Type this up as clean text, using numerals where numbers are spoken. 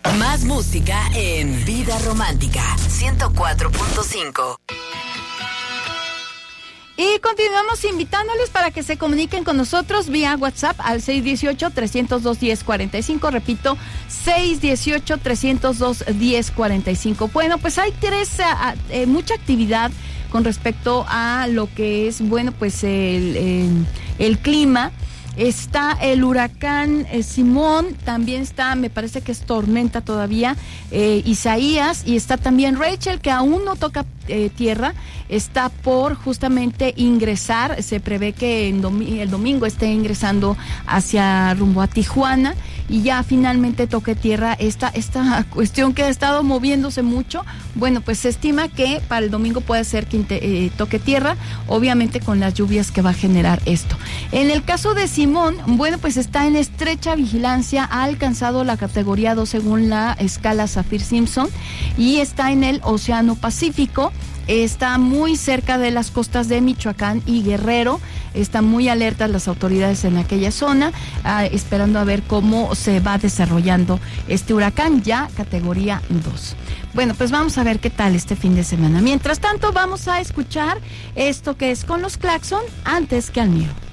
Más música en Vida Romántica 104.5. Y continuamos invitándoles para que se comuniquen con nosotros vía WhatsApp al 618-302-1045. Repito, 618-302-1045. Bueno, pues hay mucha actividad con respecto a lo que es, bueno, pues el clima. Está el huracán Simón, también está, me parece que es tormenta todavía, Isaías, y está también Rachel, que aún no toca tierra, está por justamente ingresar, se prevé que el domingo esté ingresando hacia rumbo a Tijuana, y ya finalmente toque tierra esta cuestión que ha estado moviéndose mucho. Bueno, pues se estima que para el domingo puede ser que toque tierra, obviamente con las lluvias que va a generar esto. En el caso de Simón, bueno, pues está en estrecha vigilancia, ha alcanzado la categoría 2 según la escala Saffir-Simpson y está en el Océano Pacífico. Está muy cerca de las costas de Michoacán y Guerrero. Están muy alertas las autoridades en aquella zona, esperando a ver cómo se va desarrollando este huracán, ya categoría 2. Bueno, pues vamos a ver qué tal este fin de semana. Mientras tanto, vamos a escuchar esto que es Con los Claxon, Antes que al mío.